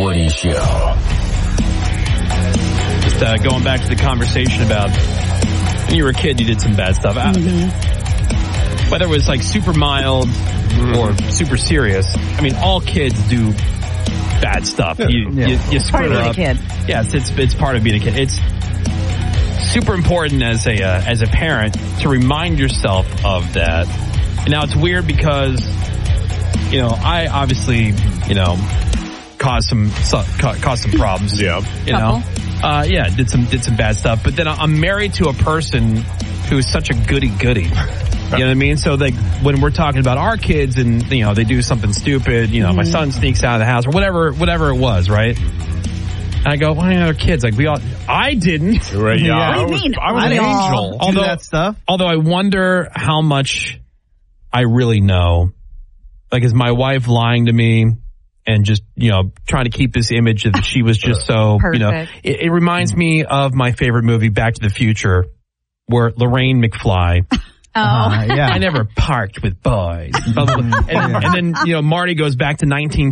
Woody Show. Just going back to the conversation about when you were a kid, you did some bad stuff. Whether it was like super mild or super serious, I mean, all kids do bad stuff. You screw up. Kid. Yes, it's part of being a kid. It's super important as a parent to remind yourself of that. And now it's weird because, I obviously, caused some problems. Yeah. Did some bad stuff. But then I'm married to a person who is such a goody-goody. You know what I mean? So like when we're talking about our kids and, they do something stupid, my son sneaks out of the house or whatever it was, right? And I go, why are kids? Like I didn't. Right, yeah. What do you mean? I was an angel. Do that stuff. Although I wonder how much I really know. Like, is my wife lying to me and just, trying to keep this image that she was just so, Perfect. It reminds me of my favorite movie, Back to the Future, where Lorraine McFly. Oh. Yeah. I never parked with boys. And then, Marty goes back to